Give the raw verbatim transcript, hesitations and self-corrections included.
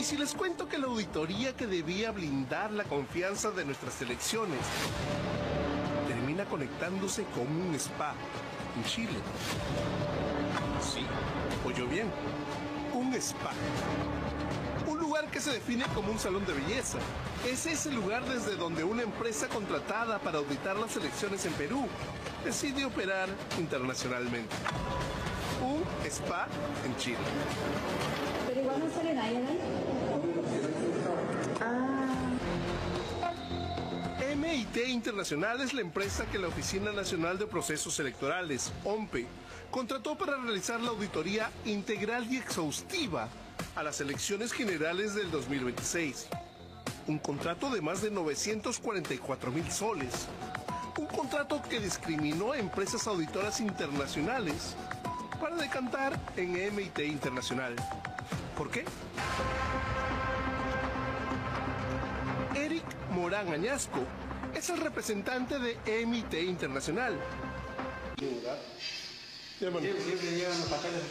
Y si les cuento que la auditoría que debía blindar la confianza de nuestras elecciones termina conectándose con un spa en Chile. Sí, oyó bien, un spa. Un lugar que se define como un salón de belleza. Es ese lugar desde donde una empresa contratada para auditar las elecciones en Perú decide operar internacionalmente. Un spa en Chile. Pero igual no sale nadie ahí. Ah. M I T Internacional es la empresa que la Oficina Nacional de Procesos Electorales, O M P E, contrató para realizar la auditoría integral y exhaustiva a las elecciones generales del dos mil veintiséis. Un contrato de más de novecientos cuarenta y cuatro mil soles. Un contrato que discriminó a empresas auditoras internacionales para decantar en M I T Internacional. ¿Por qué? Eric Morán Añasco es el representante de M I T Internacional. Siempre llegan los papeles